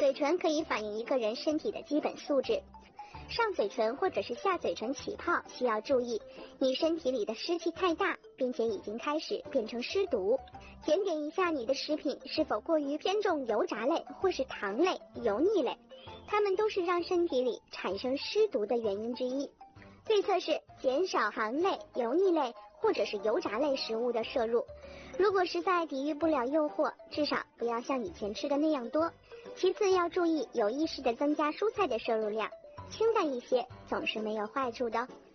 嘴唇可以反映一个人身体的基本素质。上嘴唇或者是下嘴唇起泡需要注意，你身体里的湿气太大，并且已经开始变成湿毒。检点一下你的食品是否过于偏重油炸类或是糖类、油腻类，它们都是让身体里产生湿毒的原因之一。对策是减少糖类、油腻类或者是油炸类食物的摄入。如果实在抵御不了诱惑，至少不要像以前吃的那样多。其次要注意有意识地增加蔬菜的摄入量，清淡一些总是没有坏处的。